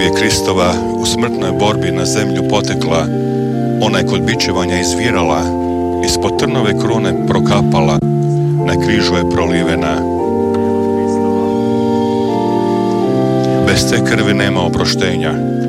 je Kristova u smrtnoj borbi na zemlju potekla, ona je kod bičevanja izvirala, ispod trnove krune prokapala, na križu je prolivena. Bez te krvi nema oproštenja.